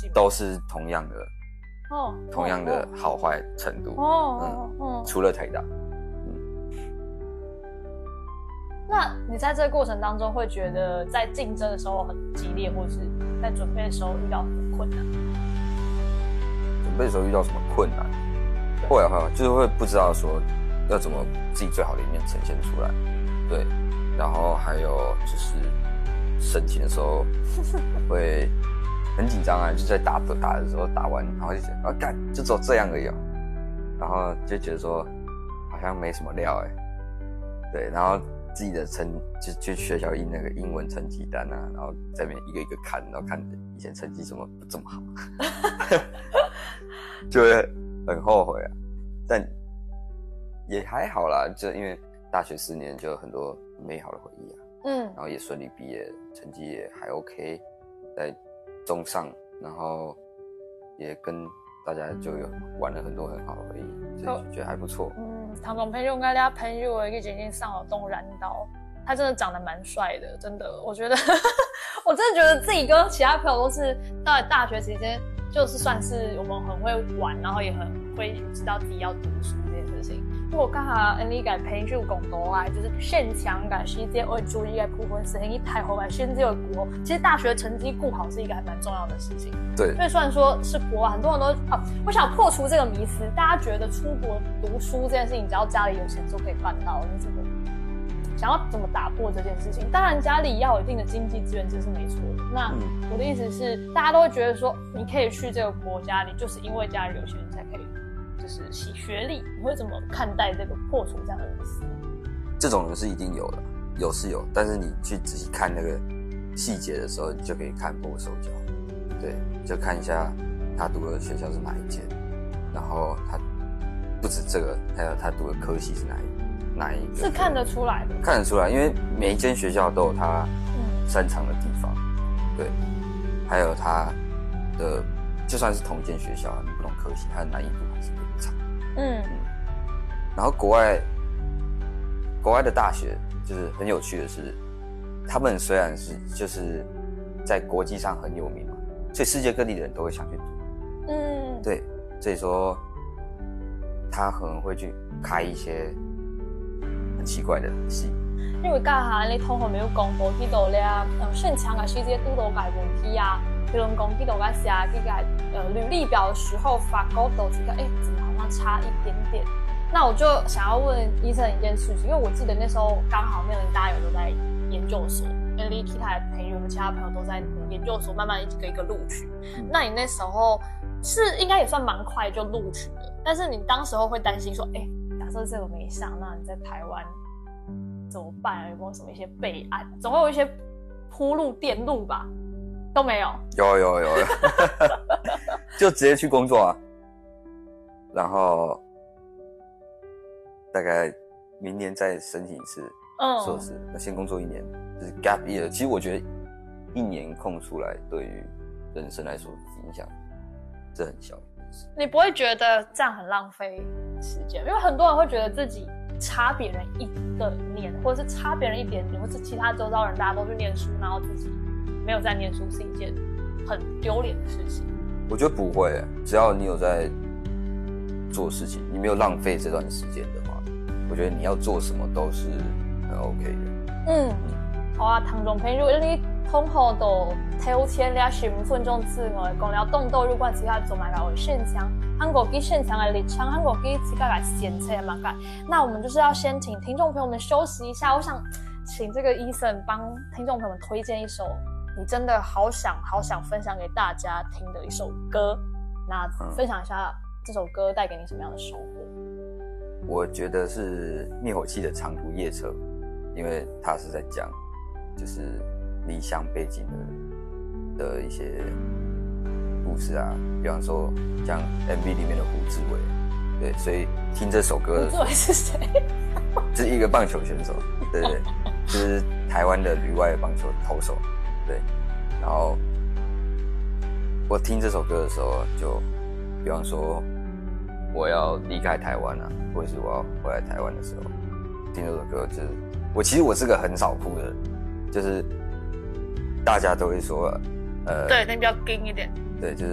绩吗？ 都是同样的好坏程度。除了台大。 那你在这个过程当中会觉得在竞争的时候很激烈，或者是在准备的时候遇到什么困难？ 准备的时候遇到什么困难？会啊，就是会不知道说要怎么自己最好的一面呈现出来。对，然后还有就是申请的时候会很紧张啊，就在打的时候打完，然后就觉得干就只有这样而已，然后就觉得说好像没什么料对，然后自己的就去学校印那个英文成绩单啊，然后在那边一个一个看，然后看以前成绩怎么不这么好，就会很后悔啊。但也还好啦，就因为大学4年就有很多美好的回忆啊。然后也顺利毕业，成绩也还 OK， 在中上，然后也跟大家就有玩了很多很好的回忆，所以就觉得还不错。 唐总朋友跟大家朋友的一个简介上了动燃刀，他真的长得蛮帅的，真的，我觉得我真的觉得自己跟其他朋友都是到了大学期间，就是算是我们很会玩，然后也很会知道自己要读书这件事情。如果刚好你嘅朋友講到啊，就是現場嘅時間我注意嘅部分是你太好嘅先至有顧好。其實大學成績顧好是一個還蠻重要的事情。 對， 因為雖然說是國外，很多人都我想破除這個迷思，大家覺得出國讀書這件事情，只要家裡有錢就可以辦到，你怎麼想要怎麼打破這件事情？當然家裡要有一定的經濟資源，這是沒錯的。那我的意思是，大家都會覺得說，你可以去這個國家裡，就是因為家裡有錢才可以。就是洗学历，你会怎么看待这个破除这样的迷思？ 这种人是一定有的，有是有，但是你去仔细看那个细节的时候，你就可以看破手脚。对，就看一下他读的学校是哪一间，然后他不止这个，还有他读的科系是哪一个， 是看得出来的， 看得出来，因为每一间学校都有他擅长的地方，对，还有他的，就算是同一间学校，不同科系，它的难易度还是不一样。然后国外的大学就是很有趣的是，他们虽然是就是在国际上很有名嘛，所以世界各地的人都会想去读。对，所以说他可能会去开一些很奇怪的系。 因為家下你同學咪要公布呢度咧，現場嘅師姐督導嘅問題啊，譬如講呢度嘅寫這個履歷表的時候，發覺到這個怎麼好像差一點點。那我就想要問醫生一件事情，因為我記得那時候剛好面臨大家有都在研究所，你其他的朋友、其他朋友都在研究所，慢慢一個一個錄取。那你那時候是應該也算蠻快就錄取的，但是你當時候會擔心說，假設這個沒上，那你在台灣怎麼辦？有沒有什麼一些備案？總會有一些鋪路電路吧？都沒有。 有，就直接去工作啊，然後大概明年再申請一次碩士，先工作1年，就是 gap year。其實我覺得1年空出來對於人生來說影響這很小。 你不會覺得這樣很浪費時間？因為很多人會覺得自己差別人一個年，或者是差別人一點點，或是其他周遭人大家都去念書，然後自己沒有在念書，是一件很丟臉的事情。 我覺得不會，只要你有在做事情，你沒有浪費這段時間的話，我覺得你要做什麼都是很 OK 的。 好啊，唐總朋友，你通學到頭前了10分鐘之外，講了動到有關自己做埋個現場，韓國嘅現場嘅立場，韓國嘅自己嘅先車嘛個。那我們就是要先請聽眾朋友們休息一下，我想請這個Ethan幫聽眾朋友們推薦一首你真的好想分享給大家聽的一首歌。那分享一下這首歌帶給你什麼樣的收穫？ 我覺得是滅火器的長途夜車，因為它是在講就是離鄉背井的一些故事啊，比方說像 MV 裡面的胡志偉，對，所以聽這首歌的時候， 胡志偉是誰？ 是一個棒球選手，對，就是台灣的旅外棒球投手，對。然後我聽這首歌的時候，就比方說我要離開台灣啊，或者是我要回來台灣的時候，聽這首歌，就是其實我是個很少哭的人，就是大家都會說， 對，你比較硬一點， 對，就是